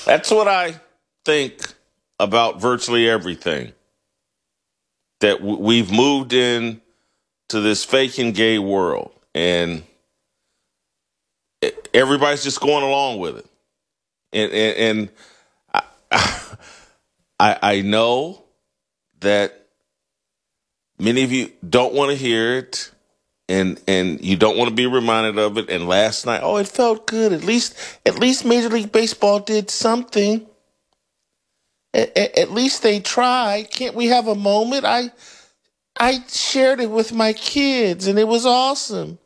That's what I think about virtually everything. That we've moved in to this fake and gay world, and everybody's just going along with it. And I know that many of you don't want to hear it, and you don't want to be reminded of it. And last night, oh, it felt good. At least Major League Baseball did something. At least they tried. Can't we have a moment? I shared it with my kids, and it was awesome.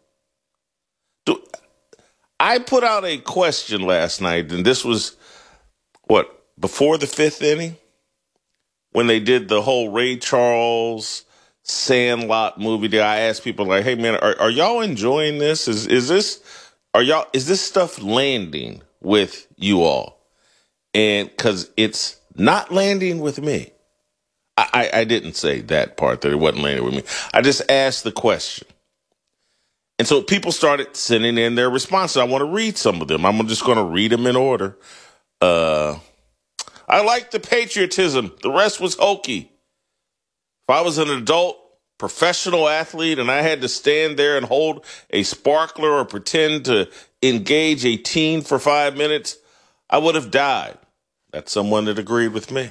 I put out a question last night, and this was, before the fifth inning? When they did the whole Ray Charles Sandlot movie, I asked people like, "Hey man, are y'all enjoying this? Is this stuff landing with you all?" And because it's not landing with me. I didn't say that part, that it wasn't landing with me. I just asked the question. And so people started sending in their responses. I want to read some of them. I'm just going to read them in order. I like the patriotism. The rest was hokey. If I was an adult professional athlete and I had to stand there and hold a sparkler or pretend to engage a teen for 5 minutes, I would have died. That's someone that agreed with me.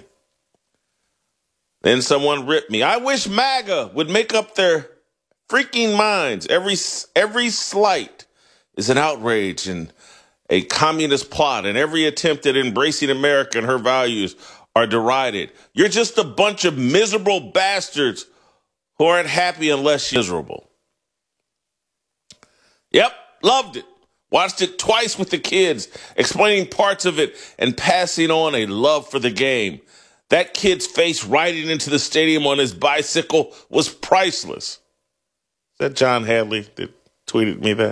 Then someone ripped me. I wish MAGA would make up their freaking minds. Every slight is an outrage and a communist plot, and every attempt at embracing America and her values are derided. You're just a bunch of miserable bastards who aren't happy unless you're miserable. Yep, loved it. Watched it twice with the kids, explaining parts of it and passing on a love for the game. That kid's face riding into the stadium on his bicycle was priceless. Is that John Hadley that tweeted me that?